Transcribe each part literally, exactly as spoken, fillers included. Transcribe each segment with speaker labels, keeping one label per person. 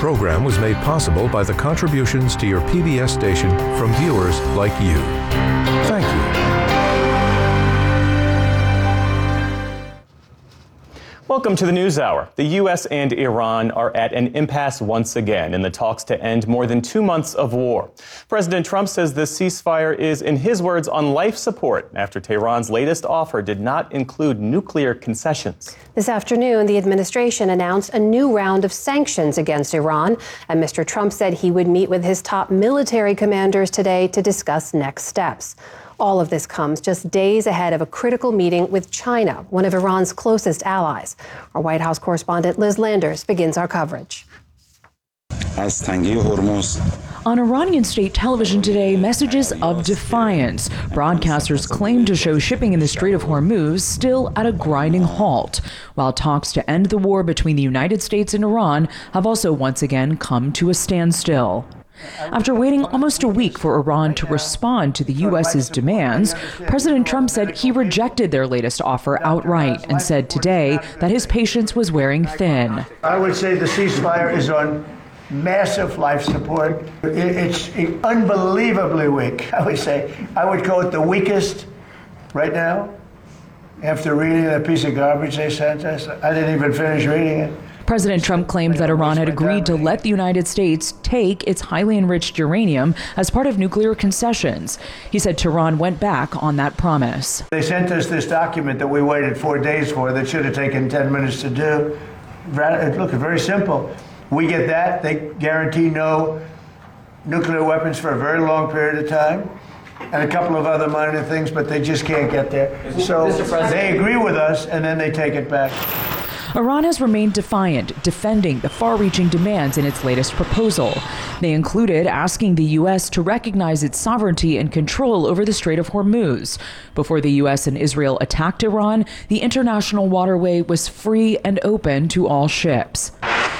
Speaker 1: program was made possible by the contributions to your P B S station from viewers like you. Thank you.
Speaker 2: Welcome to the NewsHour. The U S and Iran are at an impasse once again in the talks to end more than two months of war. President Trump says the ceasefire is, in his words, on life support after Tehran's latest offer did not include nuclear concessions.
Speaker 3: This afternoon, the administration announced a new round of sanctions against Iran, and Mister Trump said he would meet with his top military commanders today to discuss next steps. All of this comes just days ahead of a critical meeting with China, one of Iran's closest allies. Our White House correspondent Liz Landers begins our coverage.
Speaker 4: On Iranian state television today, messages of defiance. Broadcasters claim to show shipping in the Strait of Hormuz still at a grinding halt, while talks to end the war between the United States and Iran have also once again come to a standstill. After waiting almost a week for Iran to respond to the U S's demands, President Trump said he rejected their latest offer outright and said today that his patience was wearing thin.
Speaker 5: I would say the ceasefire is on massive life support. It's unbelievably weak, I would say. I would call it the weakest right now. After reading that piece of garbage they sent us, I didn't even finish reading it.
Speaker 4: President Trump claimed that Iran had agreed to let the United States take its highly enriched uranium as part of nuclear concessions. He said Tehran went back on that promise.
Speaker 5: They sent us this document that we waited four days for that should have taken ten minutes to do. Look, very simple. We get that. They guarantee no nuclear weapons for a very long period of time, and a couple of other minor things, but they just can't get there. So they agree with us, and then they take it back.
Speaker 4: Iran has remained defiant, defending the far-reaching demands in its latest proposal. They included asking the U S to recognize its sovereignty and control over the Strait of Hormuz. Before the U S and Israel attacked Iran, the international waterway was free and open to all ships.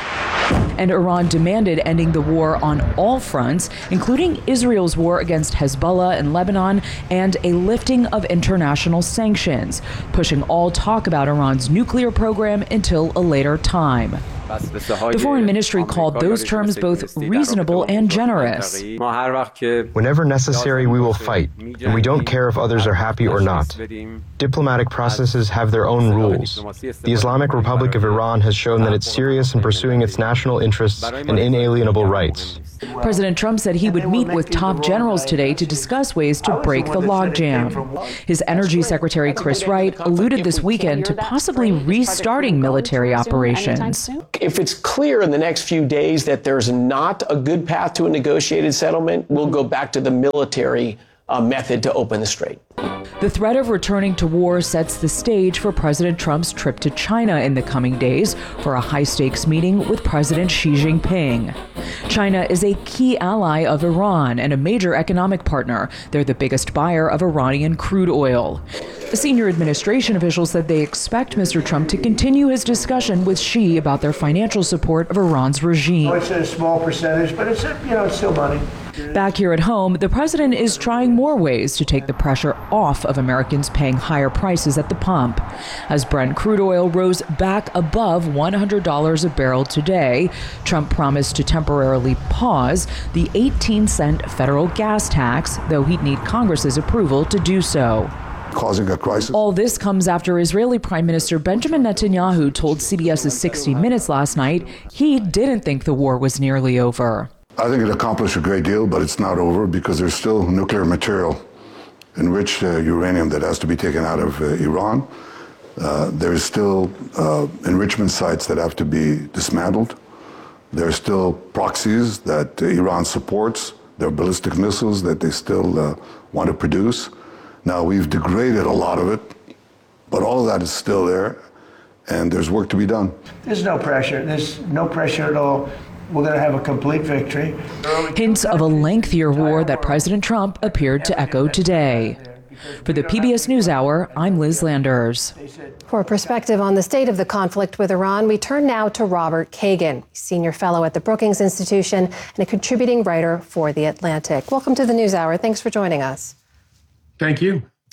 Speaker 4: And Iran demanded ending the war on all fronts, including Israel's war against Hezbollah in Lebanon and a lifting of international sanctions, pushing all talk about Iran's nuclear program until a later time. The foreign ministry called those terms both reasonable and generous.
Speaker 6: Whenever necessary, we will fight, and we don't care if others are happy or not. Diplomatic processes have their own rules. The Islamic Republic of Iran has shown that it's serious in pursuing its national interests and inalienable rights.
Speaker 4: President Trump said he would meet with top generals today to discuss ways to break the logjam. His Energy Secretary Chris Wright alluded this weekend to possibly restarting military operations.
Speaker 7: If it's clear in the next few days that there's not a good path to a negotiated settlement, we'll go back to the military uh, method to open the strait.
Speaker 4: The threat of returning to war sets the stage for President Trump's trip to China in the coming days for a high-stakes meeting with President Xi Jinping. China is a key ally of Iran and a major economic partner. They're the biggest buyer of Iranian crude oil. The senior administration officials said they expect Mister Trump to continue his discussion with Xi about their financial support of Iran's regime.
Speaker 5: Oh, it's a small percentage, but it's, you know, it's still money.
Speaker 4: Back here at home, the president is trying more ways to take the pressure off of Americans paying higher prices at the pump. As Brent crude oil rose back above one hundred dollars a barrel today, Trump promised to temporarily pause the eighteen cent federal gas tax, though he'd need Congress's approval to do so.
Speaker 8: Causing a crisis.
Speaker 4: All this comes after Israeli Prime Minister Benjamin Netanyahu told CBS's sixty minutes last night he didn't think the war was nearly over.
Speaker 8: I think it accomplished a great deal, but it's not over because there's still nuclear material, enriched uh, uranium that has to be taken out of uh, Iran. Uh, there's still uh, enrichment sites that have to be dismantled. There's still proxies that uh, Iran supports. There are ballistic missiles that they still uh, want to produce. Now, we've degraded a lot of it, but all of that is still there, and there's work to be done.
Speaker 5: There's no pressure. There's no pressure at all. We're going to have a complete victory.
Speaker 4: Hints of a lengthier war that President Trump appeared to echo today. For the P B S NewsHour, I'm Liz Landers.
Speaker 3: For a perspective on the state of the conflict with Iran, we turn now to Robert Kagan, senior fellow at the Brookings Institution and a contributing writer for The Atlantic. Welcome to the NewsHour. Thanks for joining us.
Speaker 9: Thank you.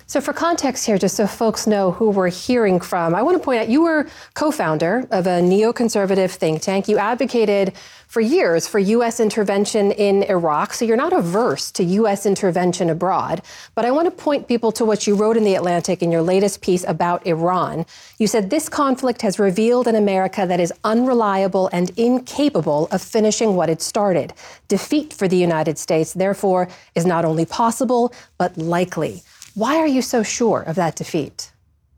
Speaker 3: So for context here, just so folks know who we're hearing from, I want to point out you were co-founder of a neoconservative think tank. You advocated for years for U S intervention in Iraq, so you're not averse to U S intervention abroad. But I want to point people to what you wrote in The Atlantic in your latest piece about Iran. You said this conflict has revealed an America that is unreliable and incapable of finishing what it started. Defeat for the United States, therefore, is not only possible, but likely. Why are you so sure of that defeat?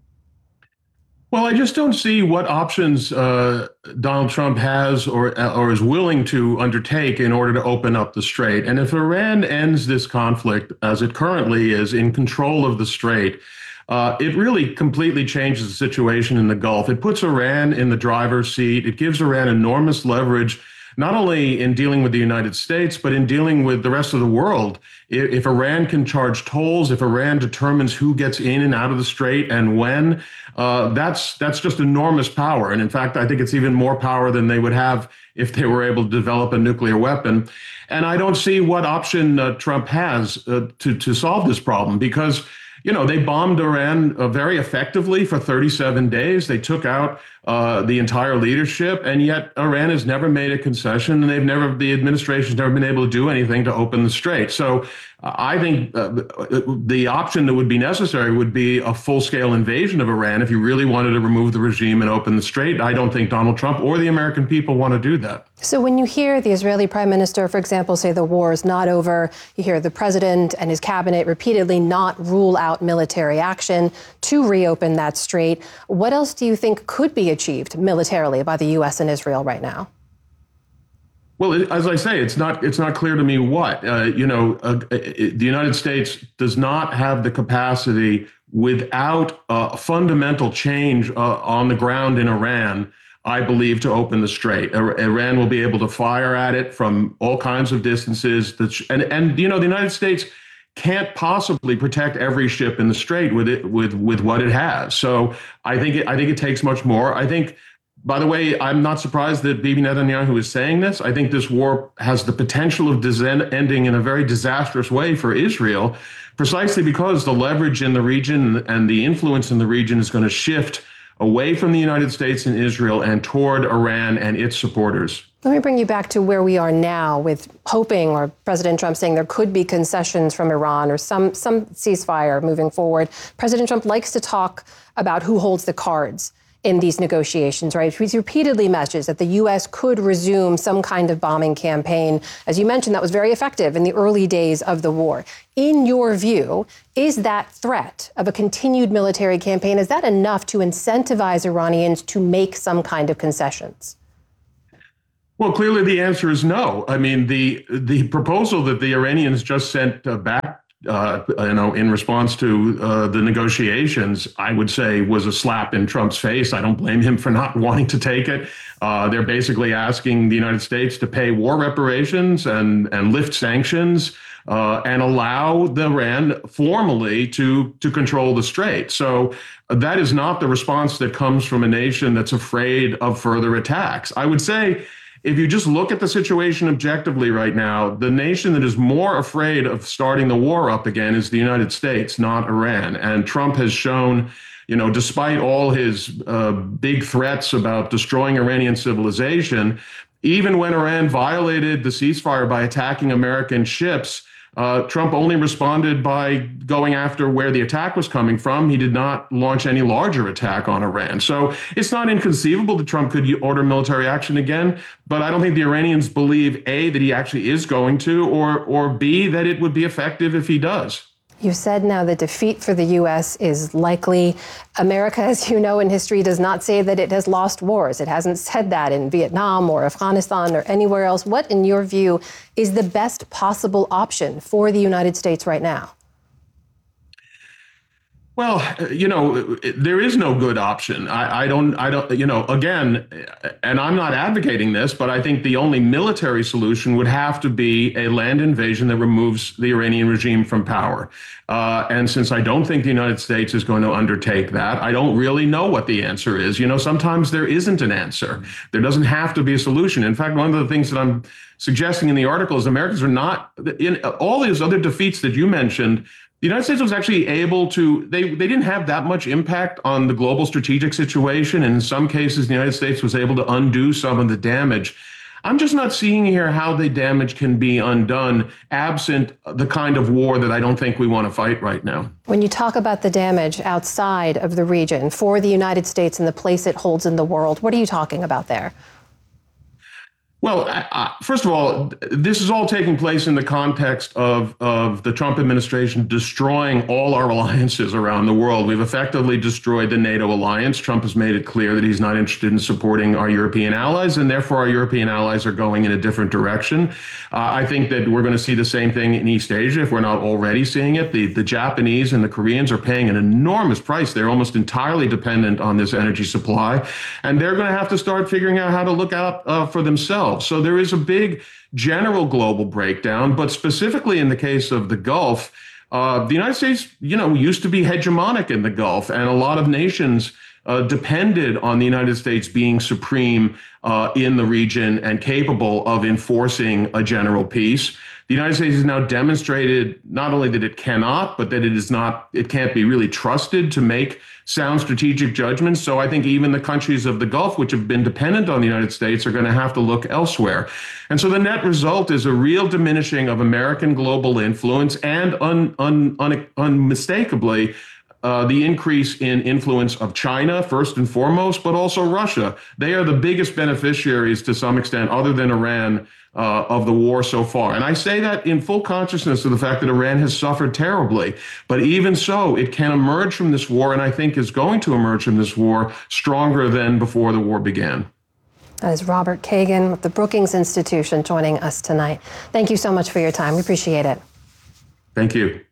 Speaker 9: Well, I just don't see what options uh, Donald Trump has or or is willing to undertake in order to open up the Strait. And if Iran ends this conflict as it currently is in control of the Strait, uh, it really completely changes the situation in the Gulf. It puts Iran in the driver's seat. It gives Iran enormous leverage, not only in dealing with the United States, but in dealing with the rest of the world. If, if Iran can charge tolls, if Iran determines who gets in and out of the Strait and when, uh, that's that's just enormous power. And in fact, I think it's even more power than they would have if they were able to develop a nuclear weapon. And I don't see what option uh, Trump has uh, to, to solve this problem, because you know, they bombed Iran uh, very effectively for thirty-seven days. They took out uh, the entire leadership, and yet Iran has never made a concession, and they've never, the administration's never been able to do anything to open the Strait. So uh, I think uh, the option that would be necessary would be a full-scale invasion of Iran if you really wanted to remove the regime and open the Strait. I don't think Donald Trump or the American people want to do that.
Speaker 3: So when you hear the Israeli prime minister, for example, say the war is not over, you hear the president and his cabinet repeatedly not rule out military action to reopen that strait, what else do you think could be achieved militarily by the U S and Israel right now?
Speaker 9: Well, as I say, it's not it's not clear to me what. Uh, you know, uh, the United States does not have the capacity without a fundamental change uh, on the ground in Iran, I believe, to open the Strait. Iran will be able to fire at it from all kinds of distances. And, and you know, the United States can't possibly protect every ship in the Strait with it with with what it has. So I think it, I think it takes much more. I think, by the way, I'm not surprised that Bibi Netanyahu is saying this. I think this war has the potential of ending in a very disastrous way for Israel, precisely because the leverage in the region and the influence in the region is going to shift away from the United States and Israel and toward Iran and its supporters.
Speaker 3: Let me bring you back to where we are now with hoping, or President Trump saying there could be concessions from Iran or some, some ceasefire moving forward. President Trump likes to talk about who holds the cards in these negotiations, right? He's repeatedly messaged that the U S could resume some kind of bombing campaign. As you mentioned, that was very effective in the early days of the war. In your view, is that threat of a continued military campaign, is that enough to incentivize Iranians to make some kind of concessions?
Speaker 9: Well, clearly the answer is no. I mean, the the proposal that the Iranians just sent uh, back Uh, you know, in response to uh, the negotiations, I would say was a slap in Trump's face. I don't blame him for not wanting to take it. Uh, they're basically asking the United States to pay war reparations and, and lift sanctions uh, and allow the Iran formally to, to control the Strait. So that is not the response that comes from a nation that's afraid of further attacks. I would say, if you just look at the situation objectively right now, the nation that is more afraid of starting the war up again is the United States, not Iran. And Trump has shown, you know, despite all his uh, big threats about destroying Iranian civilization, even when Iran violated the ceasefire by attacking American ships, Uh, Trump only responded by going after where the attack was coming from. He did not launch any larger attack on Iran. So it's not inconceivable that Trump could order military action again, but I don't think the Iranians believe, A, that he actually is going to, or, or B, that it would be effective if he does.
Speaker 3: You said now the defeat for the U S is likely. America, as you know in history, does not say that it has lost wars. It hasn't said that in Vietnam or Afghanistan or anywhere else. What, in your view, is the best possible option for the United States right now?
Speaker 9: Well, you know, there is no good option. I, I don't, I don't, you know, again, and I'm not advocating this, but I think the only military solution would have to be a land invasion that removes the Iranian regime from power. Uh, and since I don't think the United States is going to undertake that, I don't really know what the answer is. You know, sometimes there isn't an answer. There doesn't have to be a solution. In fact, one of the things that I'm suggesting in the article is Americans are not, in all these other defeats that you mentioned, The United States was actually able to, they, they didn't have that much impact on the global strategic situation. And in some cases, the United States was able to undo some of the damage. I'm just not seeing here how the damage can be undone absent the kind of war that I don't think we want to fight right now.
Speaker 3: When you talk about the damage outside of the region for the United States and the place it holds in the world, what are you talking about there?
Speaker 9: Well, uh, first of all, this is all taking place in the context of, of the Trump administration destroying all our alliances around the world. We've effectively destroyed the NATO alliance. Trump has made it clear that he's not interested in supporting our European allies, and therefore our European allies are going in a different direction. Uh, I think that we're going to see the same thing in East Asia, if we're not already seeing it. The, the Japanese and the Koreans are paying an enormous price. They're almost entirely dependent on this energy supply, and they're going to have to start figuring out how to look out uh, for themselves. So there is a big general global breakdown, but specifically in the case of the Gulf, uh, the United States, you know, used to be hegemonic in the Gulf, and a lot of nations uh, depended on the United States being supreme uh, in the region and capable of enforcing a general peace. The United States has now demonstrated not only that it cannot, but that it is not, it can't be really trusted to make sound strategic judgments. So I think even the countries of the Gulf, which have been dependent on the United States, are going to have to look elsewhere. And so the net result is a real diminishing of American global influence and un, un, un, unmistakably Uh, the increase in influence of China, first and foremost, but also Russia. They are the biggest beneficiaries to some extent, other than Iran, uh, of the war so far. And I say that in full consciousness of the fact that Iran has suffered terribly. But even so, it can emerge from this war, and I think is going to emerge from this war stronger than before the war began.
Speaker 3: That is Robert Kagan with the Brookings Institution joining us tonight. Thank you so much for your time. We appreciate it.
Speaker 9: Thank you.